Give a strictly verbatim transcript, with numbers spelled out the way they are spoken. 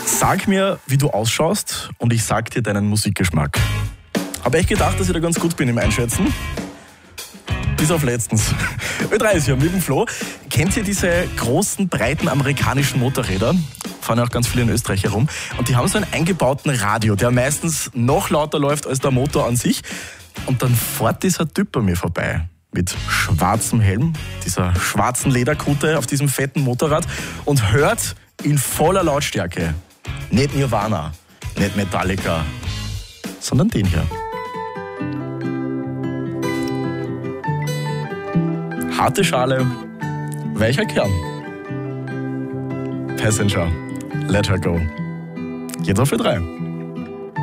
Sag mir, wie du ausschaust und ich sag dir deinen Musikgeschmack. Habe echt gedacht, dass ich da ganz gut bin im Einschätzen. Bis auf letztens. Ö drei ist hier mit dem Flo. Kennt ihr diese großen, breiten amerikanischen Motorräder? Fahren ja auch ganz viele in Österreich herum. Und die haben so einen eingebauten Radio, der meistens noch lauter läuft als der Motor an sich. Und dann fährt dieser Typ bei mir vorbei. Mit schwarzem Helm, dieser schwarzen Lederkutte auf diesem fetten Motorrad und hört in voller Lautstärke nicht Nirvana, nicht Metallica, sondern den hier. Harte Schale, weicher Kern. Passenger, let her go. Jetzt auf Ö drei.